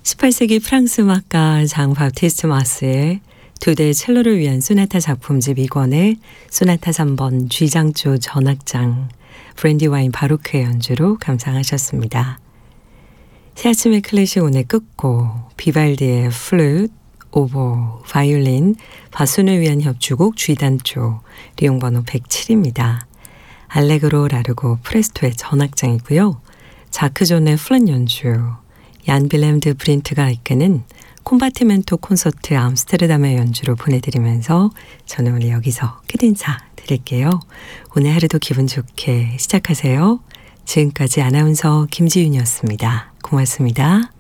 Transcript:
18세기 프랑스 음악가 장 바티스트 마스의 두 대의 첼로를 위한 소나타 작품집 2권의 소나타 3번 G장조 전악장 브랜디와인 바로크의 연주로 감상하셨습니다. 새아침의 클래식 오늘 끝곡 비발디의 플루트, 오보, 바이올린, 바순을 위한 협주곡 G단조 리용번호 107입니다. 알레그로 라르고 프레스토의 전악장이고요. 자크존의 플랫 연주, 얀 빌렘 드 브린트가 이끄는 콤바티멘토 콘서트 암스테르담의 연주로 보내드리면서 저는 오늘 여기서 끝인사 드릴게요. 오늘 하루도 기분 좋게 시작하세요. 지금까지 아나운서 김지윤이었습니다. 고맙습니다.